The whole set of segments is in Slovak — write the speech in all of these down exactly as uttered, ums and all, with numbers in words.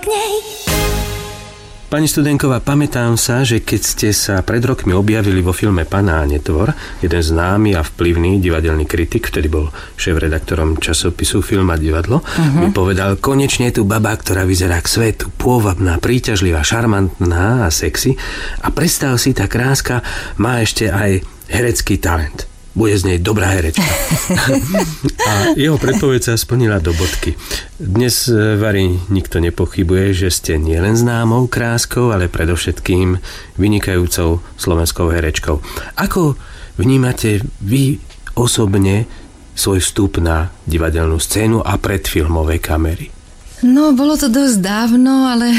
k nej. Pani Studenková, pamätám sa, že keď ste sa pred rokmi objavili vo filme Panna a netvor, jeden známy a vplyvný divadelný kritik, ktorý bol šéfredaktorom časopisu Film a divadlo, uh-huh. mi povedal, konečne je tu baba, ktorá vyzerá k svetu, pôvabná, príťažlivá, šarmantná a sexy a predstav si, tá kráska má ešte aj herecký talent. Bude z nej dobrá herečka. A jeho predpoveď sa splnila do bodky. Dnes, Vary, nikto nepochybuje, že ste nielen známou kráskou, ale predovšetkým vynikajúcou slovenskou herečkou. Ako vnímate vy osobne svoj vstup na divadelnú scénu a predfilmové kamery? No, bolo to dosť dávno, ale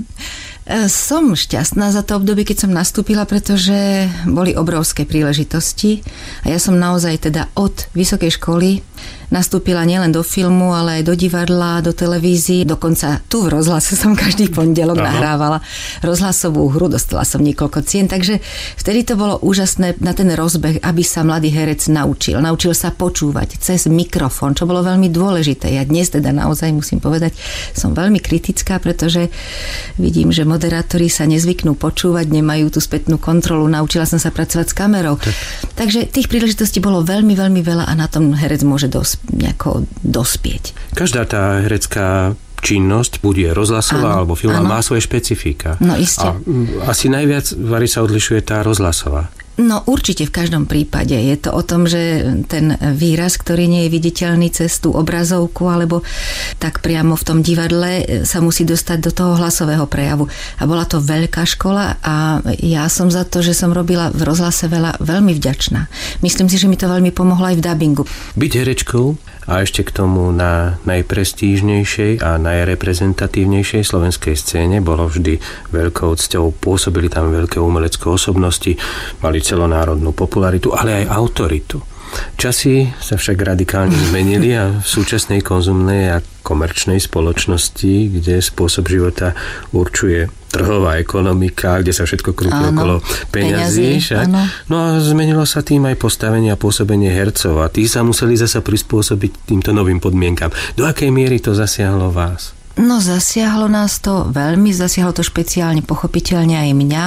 som šťastná za to obdobie, keď som nastúpila, pretože boli obrovské príležitosti a ja som naozaj teda od vysokej školy nastúpila nielen do filmu, ale aj do divadla, do televízii. Dokonca tu v rozhlase som každý pondelok Aha. nahrávala rozhlasovú hru, dostala som niekoľko cien, takže vtedy to bolo úžasné na ten rozbeh, aby sa mladý herec naučil. Naučil sa počúvať cez mikrofón, čo bolo veľmi dôležité. Ja dnes teda naozaj musím povedať, som veľmi kritická, pretože vidím, že moderátori sa nezvyknú počúvať, nemajú tú spätnú kontrolu, naučila som sa pracovať s kamerou. Tak. Takže tých príležitostí bolo veľmi, veľmi veľa a na tom herec môže dos- nejako dospieť. Každá tá herecká činnosť, buď je rozhlasová alebo filmová, má svoje špecifika. No iste. A asi najviac, Vary, sa odlišuje tá rozhlasová. No určite v každom prípade. Je to o tom, že ten výraz, ktorý nie je viditeľný cez tú obrazovku alebo tak priamo v tom divadle, sa musí dostať do toho hlasového prejavu. A bola to veľká škola a ja som za to, že som robila v rozhlase veľa, veľmi vďačná. Myslím si, že mi to veľmi pomohlo aj v dabingu. Byť herečkou a ešte k tomu na najprestížnejšej a najreprezentatívnejšej slovenskej scéne bolo vždy veľkou cťou. Pôsobili tam veľké umelecké osobnosti, mali celonárodnú popularitu, ale aj autoritu. Časy sa však radikálne zmenili a v súčasnej konzumnej a komerčnej spoločnosti, kde spôsob života určuje trhová ekonomika, kde sa všetko krúti okolo peňazí. Však. No a zmenilo sa tým aj postavenie a pôsobenie hercov a tí sa museli zasa prispôsobiť týmto novým podmienkam. Do akej miery to zasiahlo vás? No zasiahlo nás to veľmi, zasiahlo to špeciálne, pochopiteľne aj mňa.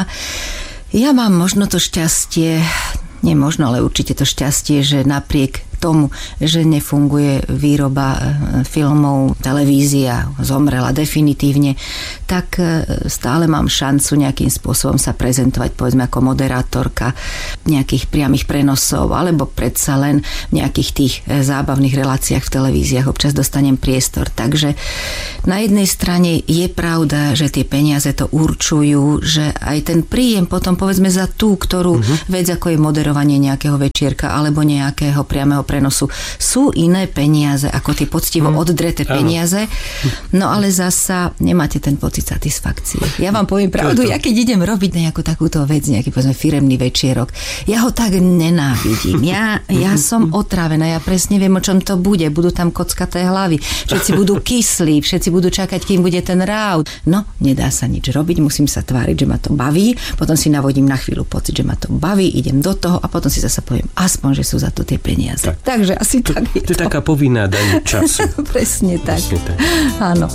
Ja mám možno to šťastie, nie možno, ale určite to šťastie, že napriek tomu, že nefunguje výroba filmov, televízia zomrela definitívne, tak stále mám šancu nejakým spôsobom sa prezentovať, povedzme ako moderátorka nejakých priamých prenosov, alebo predsa len v nejakých tých zábavných reláciách v televíziách občas dostanem priestor. Takže na jednej strane je pravda, že tie peniaze to určujú, že aj ten príjem potom povedzme za tú, ktorú uh-huh. vec ako je moderovanie nejakého večierka alebo nejakého priameho prenosu, sú iné peniaze ako tie poctivo oddreté peniaze, no ale zasa nemáte ten pocit satisfakcie. Ja vám poviem pravdu, ja keď idem robiť nejakú takúto vec, nejaký povedzme firemný večierok, ja ho tak nenávidím. Ja, ja som otrávená, ja presne viem, o čom to bude. Budú tam kockaté hlavy, všetci budú kyslí, všetci budú čakať, kým bude ten ráut. No, nedá sa nič robiť, musím sa tváriť, že ma to baví, potom si navodím na chvíľu pocit, že ma to baví, idem do toho a potom si zase poviem, aspoň, že sú za to tie peniaze. Tak. Takže asi to, tak je to. To je taká povinná daň času. Presne tak. Presne tak. Áno.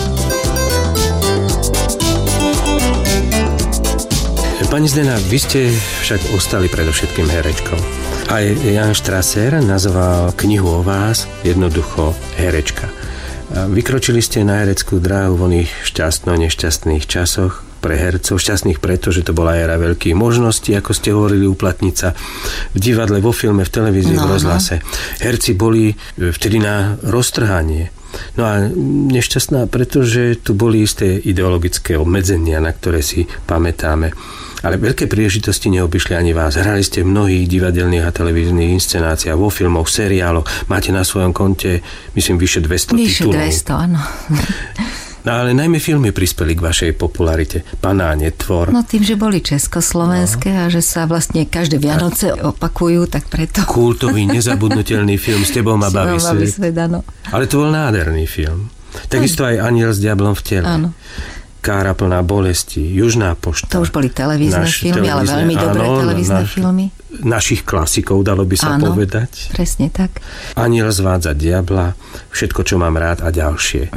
Pani Zdena, vy ste však ostali predovšetkým herečkou. Aj Jan Strasser nazval knihu o vás jednoducho Herečka. Vykročili ste na hereckú dráhu v oných šťastno-nešťastných časoch pre hercov, šťastných preto, že to bola éra veľkých možností, ako ste hovorili, uplatniť sa v divadle, vo filme, v televízii, no, v rozhlase. Herci boli vtedy na roztrhanie. No a nešťastná, pretože tu boli isté ideologické obmedzenia, na ktoré si pamätáme. Ale veľké príležitosti neobyšli ani vás. Hrali ste v mnohých divadelných a televíznych inscenáciách, vo filmoch, seriáloch. Máte na svojom konte, myslím, vyše dvesto vyše titulov. Vyše dvesto, áno. No ale najmä filmy prispeli k vašej popularite. Panna a netvor. No tým, že boli československé no. a že sa vlastne každé Vianoce a opakujú, tak preto. Kultový, nezabudnutelný film S tebou ma baví svet. svet áno. Ale to bol nádherný film. Takisto aj Aniel s diablom v tele. Áno. Kára plná bolesti, Južná pošta. To už boli televízne Naš, filmy, televízne, ale veľmi dobré áno, televízne naš, filmy. Našich klasikov, dalo by sa áno, povedať. Presne tak. Aniel zvádza diabla, Všetko, čo mám rád a ďalšie. Mm.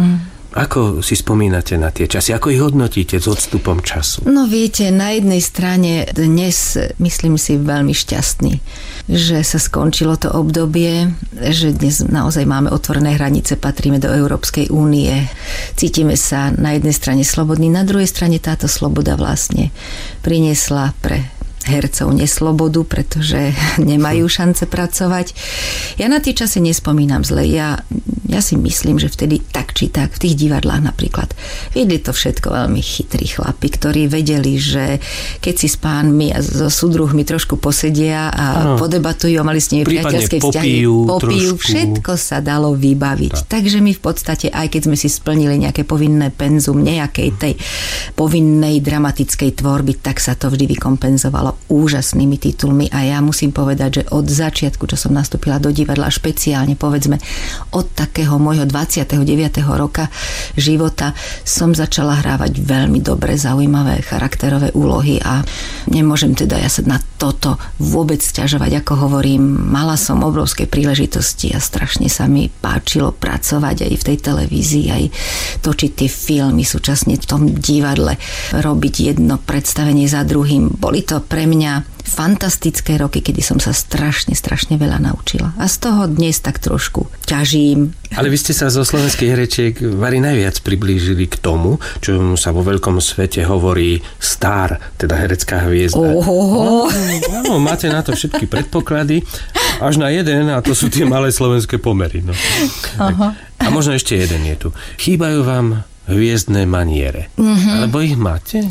Ako si spomínate na tie časy? Ako ich hodnotíte s odstupom času? No viete, na jednej strane dnes myslím si veľmi šťastný, že sa skončilo to obdobie, že dnes naozaj máme otvorené hranice, patríme do Európskej únie, cítime sa na jednej strane slobodní, na druhej strane táto sloboda vlastne priniesla pre hercov neslobodu, pretože nemajú šance pracovať. Ja na tie časy nespomínam zle. Ja, ja si myslím, že vtedy tak či tak, v tých divadlách napríklad, viedli to všetko veľmi chytrí chlapi, ktorí vedeli, že keď si s pánmi a so súdruhmi trošku posedia a ano. podebatujú a mali s nimi priateľské vzťahy, popijú, všetko sa dalo vybaviť. Tak. Takže my v podstate, aj keď sme si splnili nejaké povinné penzum nejakej tej povinnej dramatickej tvorby, tak sa to vždy vykompenzovalo úžasnými titulmi a ja musím povedať, že od začiatku, čo som nastúpila do divadla, špeciálne povedzme od takého môjho dvadsiateho deviateho roka života som začala hrávať veľmi dobre, zaujímavé charakterové úlohy a nemôžem teda ja sa na toto vôbec sťažovať, ako hovorím, mala som obrovské príležitosti a strašne sa mi páčilo pracovať aj v tej televízii, aj točiť tie filmy, súčasne v tom divadle robiť jedno predstavenie za druhým. Boli to pre mňa fantastické roky, kedy som sa strašne, strašne veľa naučila. A z toho dnes tak trošku ťažím. Ale vy ste sa zo slovenských herečiek vari najviac priblížili k tomu, čo sa vo veľkom svete hovorí star, teda herecká hviezda. Ohoho. No, no, máte na to všetky predpoklady, až na jeden, a to sú tie malé slovenské pomery. No. A možno ešte jeden je tu. Chýbajú vám hviezdne maniere. Mm-hmm. Alebo ich máte?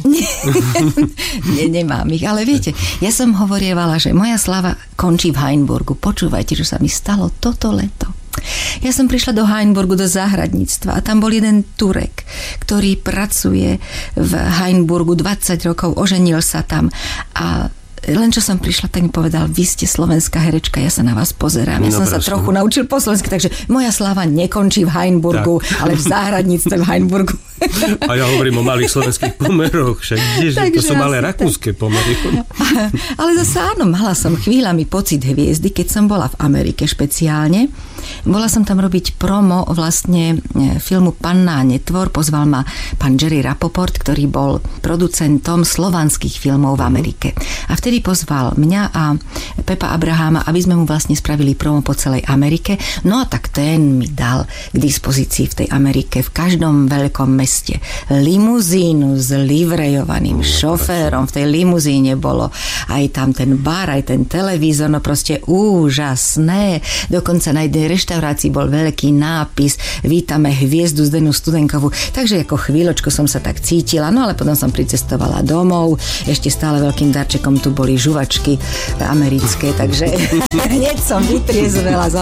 Nie, nemám ich. Ale viete, ja som hovorievala, že moja slava končí v Hainburgu. Počúvajte, že sa mi stalo toto leto. Ja som prišla do Hainburgu, do záhradníctva a tam bol jeden Turek, ktorý pracuje v Hainburgu dvadsať rokov, oženil sa tam a len čo som prišla, tak mi povedal, vy ste slovenská herečka, ja sa na vás pozerám. Ja no, som prosím. sa trochu naučil po slovensky, takže moja sláva nekončí v Hainburgu, tak. ale v záhradníctve v Hainburgu. A ja hovorím o malých slovenských pomeroch, však kdeže, to sú malé rakúske pomery. Ale zase áno, mala som chvíľami pocit hviezdy, keď som bola v Amerike špeciálne. Bola som tam robiť promo vlastne filmu Panna a netvor. Pozval ma pán Jerry Rapoport, ktorý bol producentom slovanských filmov v Amerike. A vtedy pozval mňa a Pepa Abraháma, aby sme mu vlastne spravili promo po celej Amerike. No a tak ten mi dal k dispozícii v tej Amerike v každom veľkom meste limuzínu s livrejovaným šoférom. V tej limuzíne bolo aj tam ten bar, aj ten televízor, no proste úžasné. Dokonca na jednej reštaurácii bol veľký nápis Vítame hviezdu Zdenu Studenkovú. Takže ako chvíľočku som sa tak cítila, no ale potom som pricestovala domov. Ešte stále veľkým darčekom tu boli žuvačky americké, takže hneď som vytriezvela.